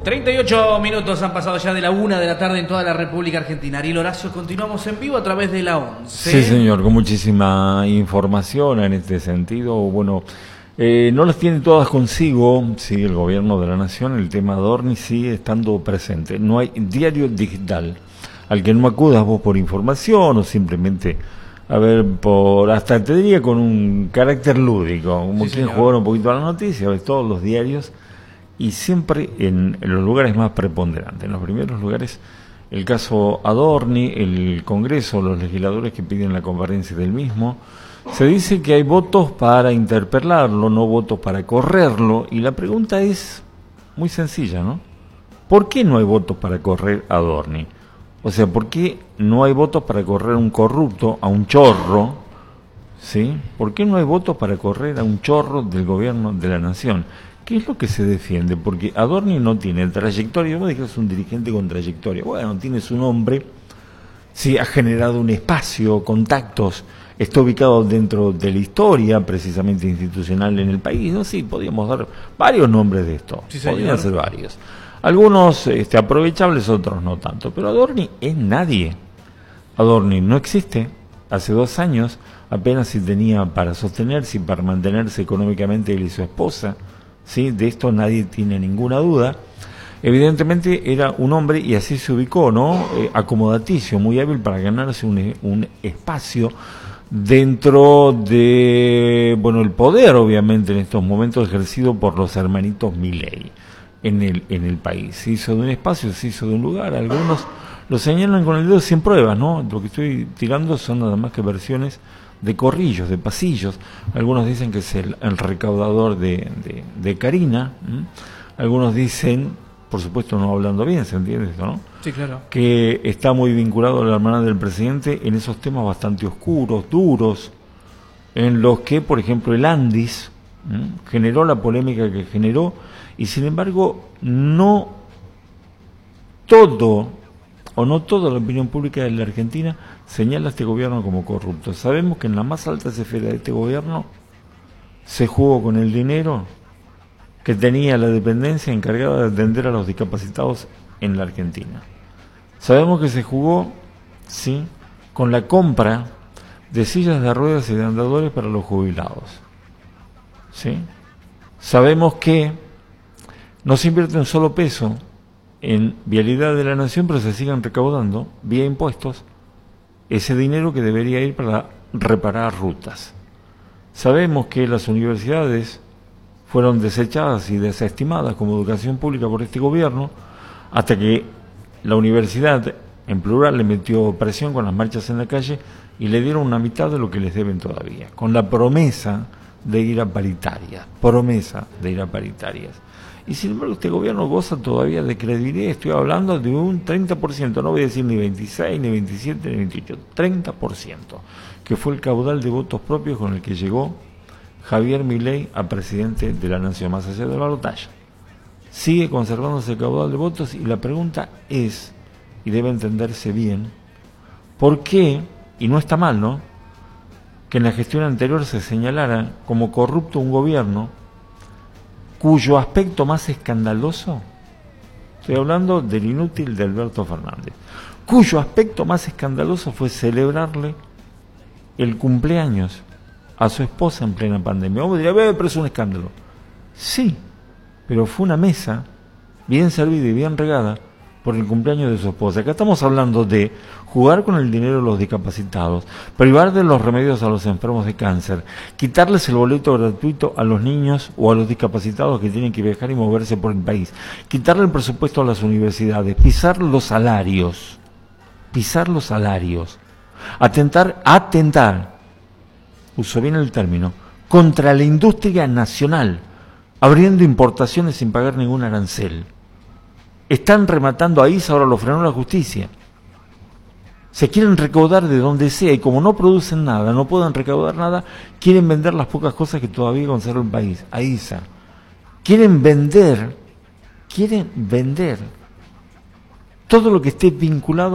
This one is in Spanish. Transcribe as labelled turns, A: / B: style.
A: 38 minutos han pasado ya de la 1 de la tarde en toda la República Argentina. Ariel Horacio, continuamos en vivo a través de la 11.
B: Sí, señor, con muchísima información en este sentido. Bueno, no las tiene todas consigo, sí, el gobierno de la nación. El tema Adorni sigue estando presente. No hay diario digital al que no acudas vos por información o simplemente, a ver, hasta te diría con un carácter lúdico, como quien jugar un poquito a la noticia, ves todos los diarios. Y siempre en los lugares más preponderantes, en los primeros lugares, el caso Adorni, el Congreso, los legisladores que piden la conferencia del mismo. Se dice que hay votos para interpelarlo, no votos para correrlo, y la pregunta es muy sencilla, ¿no? ¿Por qué no hay votos para correr a Adorni? O sea, ¿por qué no hay votos para correr a un corrupto, a un chorro? ¿Sí? ¿Por qué no hay votos para correr a un chorro del gobierno de la nación? ¿Qué es lo que se defiende? Porque Adorni no tiene trayectoria. Vos dijiste, es un dirigente con trayectoria. Bueno, tiene su nombre, sí, ha generado un espacio, contactos, está ubicado dentro de la historia, precisamente institucional en el país. ¿No? Sí, podríamos dar varios nombres de esto. Sí, podrían ser varios. Algunos aprovechables, otros no tanto. Pero Adorni es nadie. Adorni no existe. Hace 2 años apenas si tenía para sostenerse y para mantenerse económicamente él y su esposa. ¿Sí? De esto nadie tiene ninguna duda. Evidentemente era un hombre, y así se ubicó, ¿no? Acomodaticio, muy hábil para ganarse un espacio dentro de, bueno, el poder, obviamente, en estos momentos ejercido por los hermanitos Milei en el país. Se hizo de un espacio, se hizo de un lugar. Algunos lo señalan con el dedo sin pruebas, ¿no? Lo que estoy tirando son nada más que versiones de corrillos, de pasillos. Algunos dicen que es el recaudador de Karina. Algunos dicen, por supuesto no hablando bien, ¿se entiende esto, no?
A: Sí, claro.
B: Que está muy vinculado a la hermana del presidente en esos temas bastante oscuros, duros, en los que, por ejemplo, el Andis generó la polémica que generó, y sin embargo no toda la opinión pública de la Argentina señala a este gobierno como corrupto. Sabemos que en la más alta esfera de este gobierno se jugó con el dinero que tenía la dependencia encargada de atender a los discapacitados en la Argentina. Sabemos que se jugó, sí, con la compra de sillas de ruedas y de andadores para los jubilados. ¿Sí? Sabemos que no se invierte un solo peso en vialidad de la nación, pero se siguen recaudando vía impuestos ese dinero que debería ir para reparar rutas. Sabemos que las universidades fueron desechadas y desestimadas como educación pública por este gobierno, hasta que la universidad, en plural, le metió presión con las marchas en la calle y le dieron una mitad de lo que les deben todavía, con la promesa de ir a paritarias, Y sin embargo este gobierno goza todavía de credibilidad. Estoy hablando de un 30%, no voy a decir ni 26, ni 27, ni 28, 30%, que fue el caudal de votos propios con el que llegó Javier Milei a presidente de la nación, más allá de la batalla. Sigue conservándose el caudal de votos, y la pregunta es, y debe entenderse bien, ¿por qué, y no está mal, ¿no?, que en la gestión anterior se señalara como corrupto un gobierno cuyo aspecto más escandaloso, estoy hablando del inútil de Alberto Fernández, cuyo aspecto más escandaloso fue celebrarle el cumpleaños a su esposa en plena pandemia? Vamos a decir, pero es un escándalo. Sí, pero fue una mesa bien servida y bien regada por el cumpleaños de su esposa. Acá estamos hablando de jugar con el dinero de los discapacitados, privar de los remedios a los enfermos de cáncer, quitarles el boleto gratuito a los niños o a los discapacitados que tienen que viajar y moverse por el país, quitarle el presupuesto a las universidades, pisar los salarios, atentar, uso bien el término, contra la industria nacional, abriendo importaciones sin pagar ningún arancel. Están rematando a ISA, ahora lo frenó la justicia. Se quieren recaudar de donde sea, y como no producen nada, no pueden recaudar nada, quieren vender las pocas cosas que todavía conserva el país, a ISA. Quieren vender todo lo que esté vinculado